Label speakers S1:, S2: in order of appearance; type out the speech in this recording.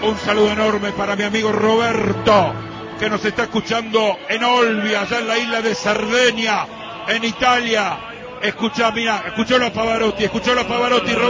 S1: Un saludo enorme para mi amigo Roberto, que nos está escuchando en Olbia, allá en la isla de Cerdeña, en Italia. Escuchó a Pavarotti, Roberto.